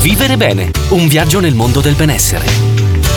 Vivere bene, un viaggio nel mondo del benessere.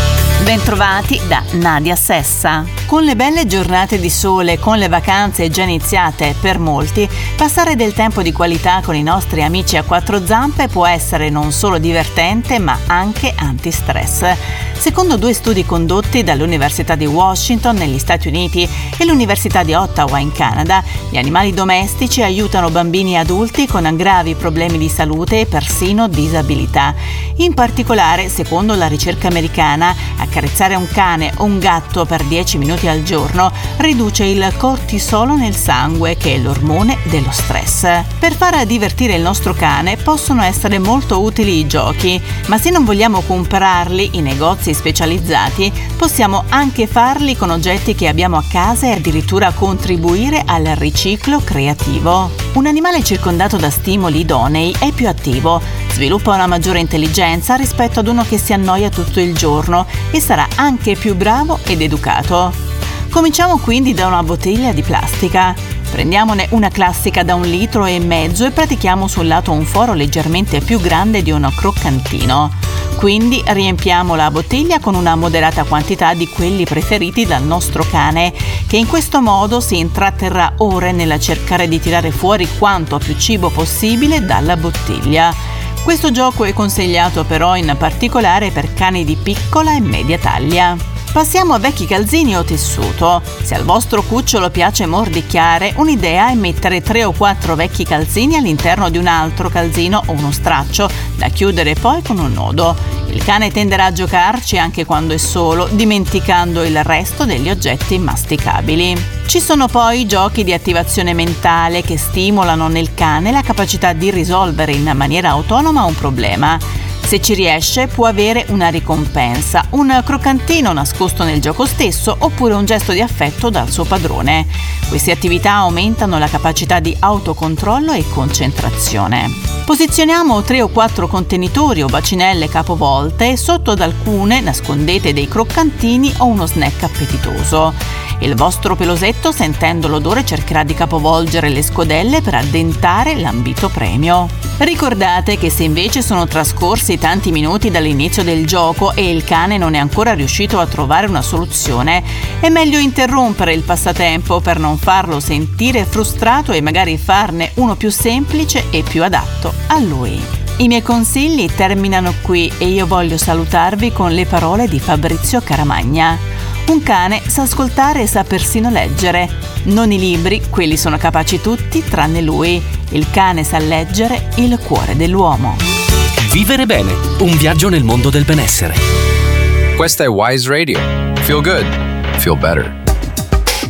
Bentrovati da Nadia Sessa. Con le belle giornate di sole, con le vacanze già iniziate per molti, passare del tempo di qualità con i nostri amici a quattro zampe può essere non solo divertente ma anche antistress. Secondo due studi condotti dall'Università di Washington negli Stati Uniti e l'Università di Ottawa in Canada, gli animali domestici aiutano bambini e adulti con gravi problemi di salute e persino disabilità. In particolare, secondo la ricerca americana, accarezzare un cane o un gatto per 10 minuti al giorno riduce il cortisolo nel sangue, che è l'ormone dello stress. Per far divertire il nostro cane possono essere molto utili i giochi, ma se non vogliamo comprarli in negozi specializzati, possiamo anche farli con oggetti che abbiamo a casa e addirittura contribuire al riciclo creativo. Un animale circondato da stimoli idonei è più attivo, sviluppa una maggiore intelligenza rispetto ad uno che si annoia tutto il giorno e sarà anche più bravo ed educato. Cominciamo quindi da una bottiglia di plastica. Prendiamone una classica da 1,5 litri e pratichiamo sul lato un foro leggermente più grande di uno croccantino. Quindi riempiamo la bottiglia con una moderata quantità di quelli preferiti dal nostro cane, che in questo modo si intratterrà ore nel cercare di tirare fuori quanto più cibo possibile dalla bottiglia. Questo gioco è consigliato però in particolare per cani di piccola e media taglia. Passiamo a vecchi calzini o tessuto. Se al vostro cucciolo piace mordicchiare, un'idea è mettere 3 o 4 vecchi calzini all'interno di un altro calzino o uno straccio, da chiudere poi con un nodo. Il cane tenderà a giocarci anche quando è solo, dimenticando il resto degli oggetti masticabili. Ci sono poi giochi di attivazione mentale che stimolano nel cane la capacità di risolvere in maniera autonoma un problema. Se ci riesce, può avere una ricompensa, un croccantino nascosto nel gioco stesso oppure un gesto di affetto dal suo padrone. Queste attività aumentano la capacità di autocontrollo e concentrazione. Posizioniamo 3 o 4 contenitori o bacinelle capovolte e sotto ad alcune nascondete dei croccantini o uno snack appetitoso. Il vostro pelosetto, sentendo l'odore, cercherà di capovolgere le scodelle per addentare l'ambito premio. Ricordate che se invece sono trascorsi tanti minuti dall'inizio del gioco e il cane non è ancora riuscito a trovare una soluzione, è meglio interrompere il passatempo per non farlo sentire frustrato e magari farne uno più semplice e più adatto a lui. I miei consigli terminano qui e io voglio salutarvi con le parole di Fabrizio Caramagna. Un cane sa ascoltare e sa persino leggere. Non i libri, quelli sono capaci tutti tranne lui. Il cane sa leggere il cuore dell'uomo. Vivere bene, un viaggio nel mondo del benessere. Questa è Wise Radio. Feel good. Feel better.